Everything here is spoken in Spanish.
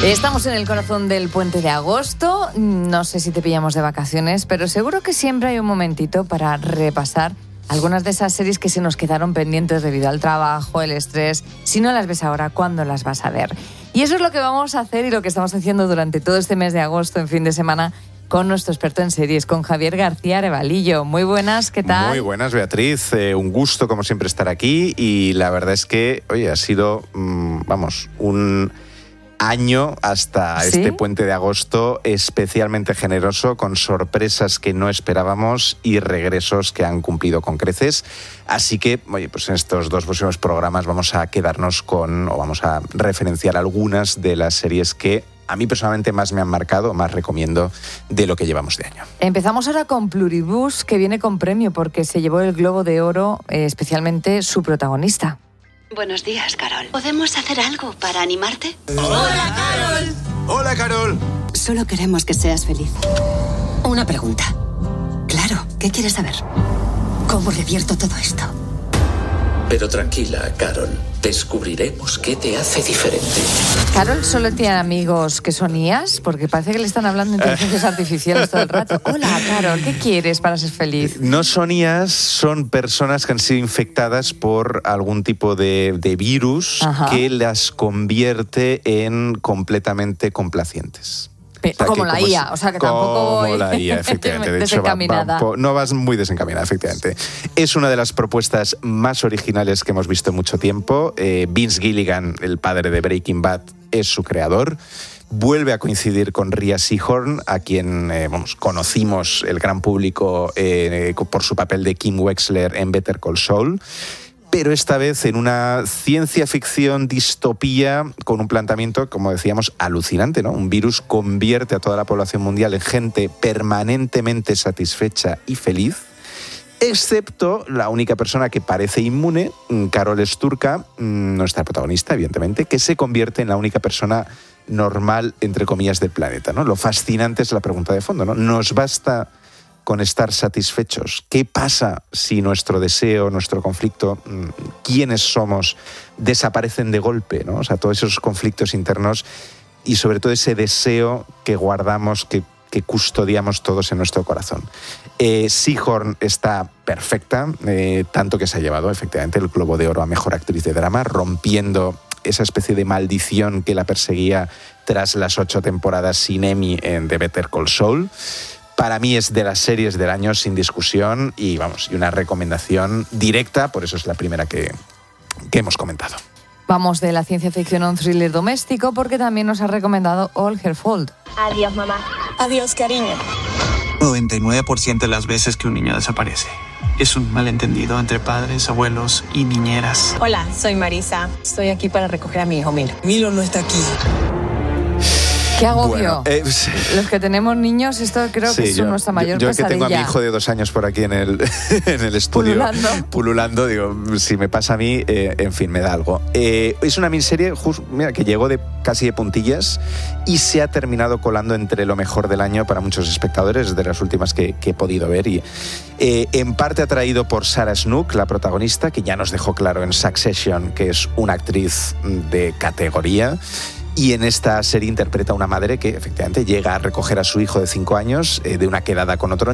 Estamos en el corazón del puente de agosto. No sé si te pillamos de vacaciones, pero seguro que siempre hay un momentito para repasar algunas de esas series que se nos quedaron pendientes debido al trabajo, el estrés. Si no las ves ahora, ¿cuándo las vas a ver? Y eso es lo que vamos a hacer y lo que estamos haciendo durante todo este mes de agosto, en fin de semana, con nuestro experto en series, con Javier García Arevalillo. Muy buenas, ¿qué tal? Muy buenas, Beatriz. Un gusto, como siempre, estar aquí. Y la verdad es que, oye, ha sido, un año hasta este puente de agosto especialmente generoso, con sorpresas que no esperábamos y regresos que han cumplido con creces. Así que, oye, pues en estos dos próximos programas vamos a quedarnos vamos a referenciar algunas de las series que a mí personalmente más me han marcado, más recomiendo de lo que llevamos de año. Empezamos ahora con Pluribus, que viene con premio porque se llevó el Globo de Oro, especialmente su protagonista. Buenos días, Carol. ¿Podemos hacer algo para animarte? ¡Hola, Carol! ¡Hola, Carol! Solo queremos que seas feliz. Una pregunta. Claro, ¿qué quieres saber? ¿Cómo revierto todo esto? Pero tranquila, Carol. Descubriremos qué te hace diferente. Carol solo tiene amigos que son IAs, porque parece que le están hablando inteligencias artificiales todo el rato. Hola, Carol, ¿qué quieres para ser feliz? No son IAs, son personas que han sido infectadas por algún tipo de virus. Ajá. Que las convierte en completamente complacientes. O sea, como la IA, o sea que tampoco como la IA, efectivamente. De hecho, no vas muy desencaminada, efectivamente. Es una de las propuestas más originales que hemos visto en mucho tiempo. Vince Gilligan, el padre de Breaking Bad, es su creador. Vuelve a coincidir con Rhea Seehorn, a quien conocimos el gran público por su papel de Kim Wexler en Better Call Saul. Pero esta vez en una ciencia ficción distopía con un planteamiento, como decíamos, alucinante, ¿no? Un virus convierte a toda la población mundial en gente permanentemente satisfecha y feliz, excepto la única persona que parece inmune, Carol Sturka, nuestra protagonista, evidentemente, que se convierte en la única persona normal, entre comillas, del planeta, ¿no? Lo fascinante es la pregunta de fondo, ¿no? ¿Nos basta con estar satisfechos? ¿Qué pasa si nuestro deseo, nuestro conflicto, quiénes somos, desaparecen de golpe, ¿no? O sea, todos esos conflictos internos y sobre todo ese deseo que guardamos, que custodiamos todos en nuestro corazón. Seehorn está perfecta, tanto que se ha llevado efectivamente el Globo de Oro a Mejor Actriz de Drama, rompiendo esa especie de maldición que la perseguía tras las 8 temporadas sin Emmy en The Better Call Saul. Para mí es de las series del año sin discusión y una recomendación directa, por eso es la primera que hemos comentado. Vamos de la ciencia ficción a un thriller doméstico porque también nos ha recomendado All Her Fault. Adiós, mamá. Adiós, cariño. 99% de las veces que un niño desaparece es un malentendido entre padres, abuelos y niñeras. Hola, soy Marisa. Estoy aquí para recoger a mi hijo Milo. Milo no está aquí. ¡Qué agobio! Los que tenemos niños, esto creo que es nuestra mayor pesadilla. Yo que tengo a mi hijo de 2 años por aquí en el estudio, pululando, digo, si me pasa a mí, en fin, me da algo. Es una miniserie que llegó casi de puntillas y se ha terminado colando entre lo mejor del año para muchos espectadores, de las últimas que he podido ver. Y en parte atraído por Sarah Snook, la protagonista, que ya nos dejó claro en Succession que es una actriz de categoría. Y en esta serie interpreta a una madre que efectivamente llega a recoger a su hijo de 5 años de una quedada con otro